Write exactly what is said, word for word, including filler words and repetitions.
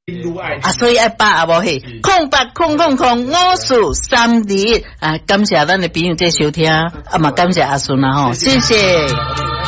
啊，所以爱把啊无嘿，空八空空空五四三二啊，感谢咱的朋友在收听，啊嘛感谢阿孙啊吼，谢谢。